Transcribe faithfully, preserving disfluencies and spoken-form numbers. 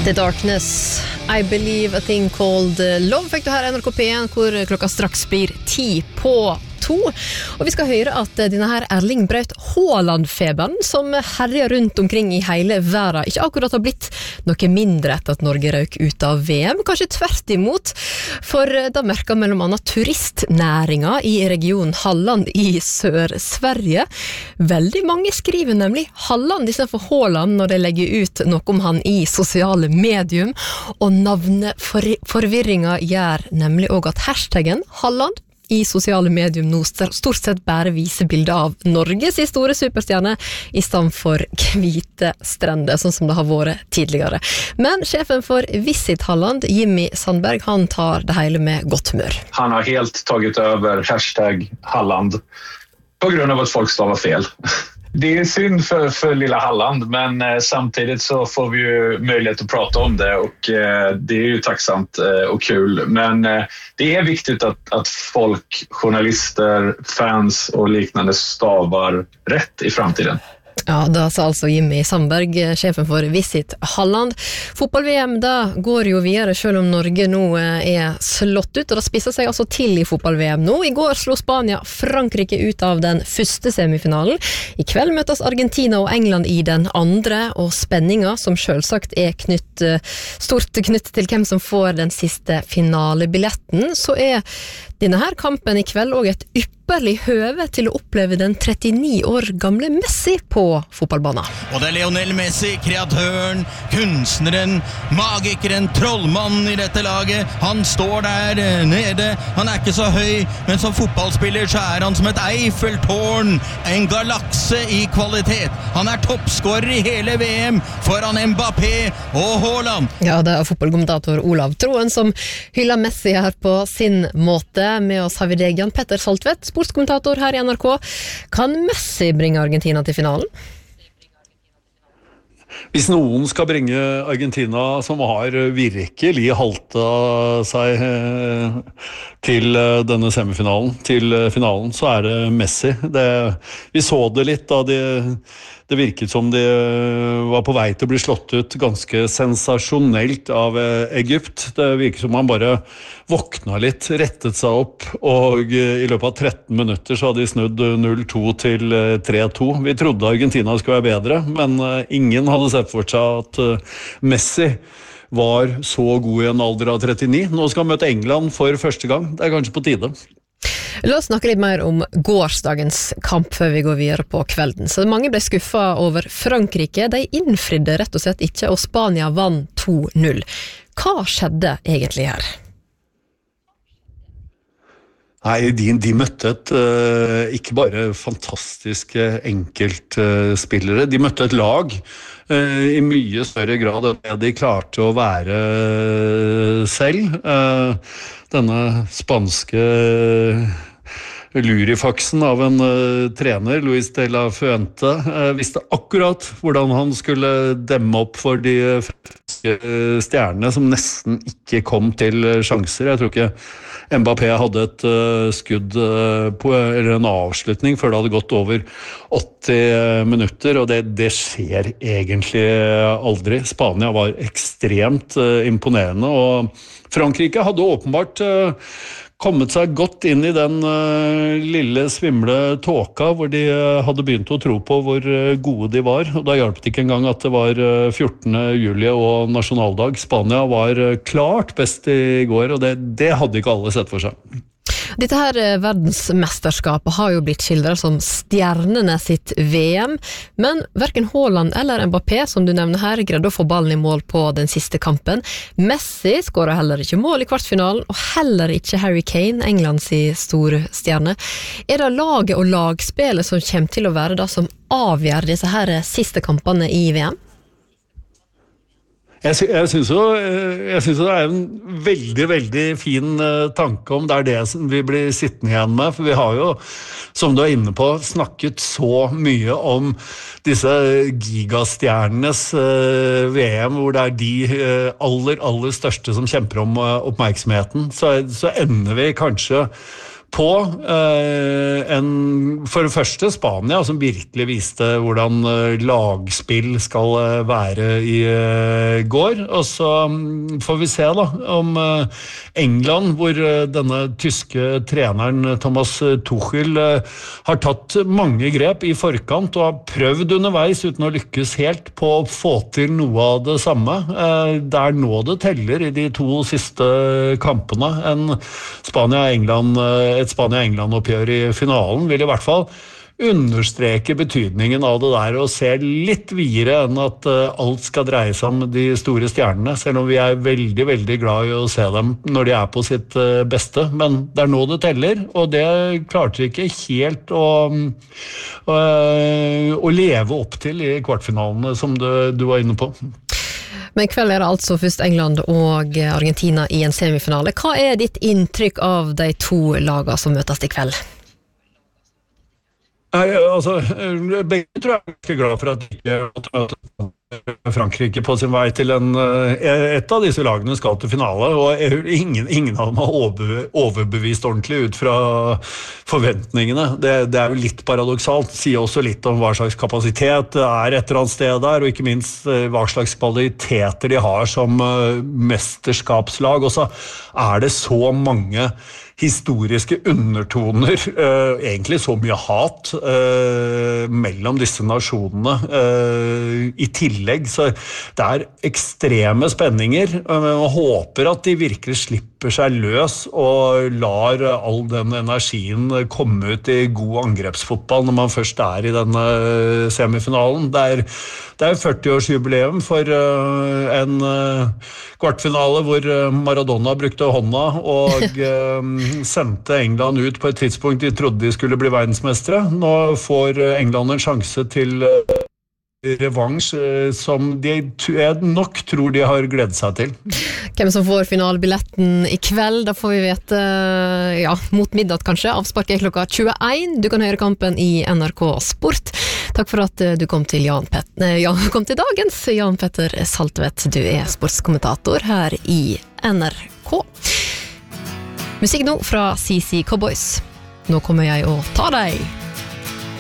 The Darkness, I Believe a Thing Called Love fikk du her N R K P en, hvor klokka straks blir ti på to. Og vi skal høre at denne her Erling Braut Haaland-feberen, som herjer rundt omkring i hele verden, ikke akkurat har blitt noe mindre etter at Norge røk ut av V M, kanskje tvert imot, for da merker mellom annet turistnæringa i regionen Halland i Sør-Sverige. Veldig mange skriver nemlig Halland i stedet for Haaland når de legger ut noe om han i sosiale medium, og navneforvirringa gjør nemlig også at hashtaggen Halland i sosiale medium nå stort sett bare viser bilder av Norges store superstjerne i stedet for hvite strender, sånn som det har vært tidligere. Men sjefen for Visit Halland, Jimmy Sandberg, han tar det hele med godt humør. Han har helt tagit över hashtag Halland på grund av att folk stavar fel. Det är synd för, för lilla Halland, men eh, samtidigt så får vi ju möjlighet att prata om det och eh, det är ju tacksamt eh, och kul. Men eh, det är viktigt att, att folk, journalister, fans och liknande stavar rätt i framtiden. Ja, da sa altså Jimmy Sandberg, sjefen for Visit Halland. Fotball-V M da går jo videre, selv om Norge nå er slått ut, og det spisser seg altså til i fotball-V M nå. I går slo Spania Frankrike ut av den første semifinalen. I kveld møtes Argentina og England i den andre, og spenninga, som selvsagt er knytt, stort knytt til hvem som får den siste finalebilletten, så er denne her kampen i kveld også et ypperlig høve til å oppleve den trettini år gamle Messi på fotballbanen. Og det er Lionel Messi, kreatøren, kunstneren, magikeren, trollmannen i dette laget. Han står der nede, han er ikke så høy, men som fotballspiller så er han som et Eiffeltårn, en galakse i kvalitet. Han er toppskårer i hele V M foran Mbappé og Haaland. Ja, det er fotballkommentator Olav Troen som hyller Messi her på sin måte. Med oss har vi deg, Jan Petter Saltvedt, sportskommentator her i N R K. Kan Messi bringe Argentina til finalen? Hvis noen skal bringe Argentina, som har virkelig halta seg til denne semifinalen, til finalen, så er det Messi. Det, vi så det litt da det, det virket som de var på vei til å bli slått ut ganske sensasjonelt av Egypt. Det virket som han bare våkna litt, rettet seg opp, og i løpet av tretten minutter så hadde de snudd null to til tre to. Vi trodde Argentina skulle være bedre, men ingen hadde sett for seg at Messi var så god i en alder av trettini. Nå skal han møte England for første gang. Det er kanskje på tide. La oss snakke litt mer om gårsdagens kamp før vi går videre på kvelden. Så mange ble skuffet over Frankrike. De innfridde rett og slett ikke, og Spania vant to null. Hva skjedde egentlig her? Nei, de, de møtte et, uh, ikke bare fantastiske enkeltspillere, uh, de møtte et lag uh, i mye større grad enn det de klarte å være selv. Uh, denne spanske lurifaksen av en uh, trener, Luis de la Fuente, uh, visste akkurat hvordan han skulle demme opp for de franske uh, stjernene som nesten ikke kom til uh, sjanser. Jeg tror ikke Mbappé hadde et uh, skudd uh, på, eller en avslutning før det hadde gått over åtti minutter, og det, det skjer egentlig aldri. Spania var ekstremt uh, imponerende, og Frankrike hadde åpenbart uh, kommet seg godt inn i den uh, lille svimle tåka hvor de uh, hadde begynt å tro på hvor uh, gode de var, og da hjalp det ikke engang at det var uh, fjortende juli og nasjonaldag. Spania var uh, klart best i går, og det, det hadde ikke alle sett for seg. Dette her verdensmesterskapet har jo blitt skildret som stjernene sitt V M, men hverken Haaland eller Mbappé, som du nevner her, greide å få ballen i mål på den siste kampen. Messi skåret heller ikke mål i kvartfinalen, og heller ikke Harry Kane, Englands store stjerne. Er det laget og lagspillet som kommer til å være det som avgjør disse her siste kampene i V M? Jeg, sy jeg synes jo jeg synes det er en veldig, veldig fin uh, tanke om det er det som vi blir sittende igjen med, for vi har jo, som du er inne på, snakket så mye om disse gigastjernenes uh, V M, hvor det er de uh, aller, aller største som kjemper om uh, oppmerksomheten. Så, så ender vi kanskje på eh, en, for det første Spania, som virkelig viste hvordan eh, lagspill skal eh, være i eh, går, og så um, får vi se da om eh, England, hvor eh, denne tyske treneren Thomas Tuchel eh, har tatt mange grep i forkant og har prøvd underveis uten å lykkes helt på å få til noe av det samme. Eh, det er nå det teller i de to siste kampene. En Spania-England, et Spania-England-oppgjør i finalen vil i hvert fall understreke betydningen av det der og se litt videre enn at alt skal dreie seg om de store stjernene, selv om vi er veldig, veldig glad i å se dem når de er på sitt beste. Men det er nå det teller, og det klarte vi ikke helt å, å, å leve opp til i kvartfinalene, som du, du var inne på. Men i kveld er det altså først England og Argentina i en semifinale. Hva er ditt inntrykk av de to lagene som møtes i kveld? Nei, altså, begge tror jeg er ganske glad for at de ikke måtte møte Frankrike på sin vei til en, et av disse lagene skal til finale, og ingen, ingen av dem har over, overbevist ordentlig ut fra forventningene. Det, det er jo litt paradoksalt, sier også litt om hva slags kapasitet det er et eller annet sted der, og ikke minst hva slags kvaliteter de har som mesterskapslag, og så er det så mange historiske undertoner, uh, egentlig så mye hat uh, mellom disse nasjonene uh, i tillegg, så det er ekstreme spenninger. Man uh, håper at de virkelig slipper seg løs og lar all den energien komme ut i god angrepsfotball når man først er i denne semifinalen. Det er, det er førti-årsjubileum for uh, en uh, kvartfinale hvor Maradona brukte hånda og uh, sendte England ut på et tidspunkt de trodde de skulle bli verdensmestere. Nå får England en sjanse til revansj som de nok tror de har gledet seg til. Hvem som får finalbilletten i kveld, da får vi vite ja, mot middag kanskje. Avsparket klokka tjueen. Du kan høre kampen i N R K Sport. Takk for at du kom til, Jan Pet- ja, kom til dagens Jan Petter Saltvedt. Du er sportskommentator her i N R K. Musikk nå fra C C Cowboys. Nå kommer jeg å ta deg.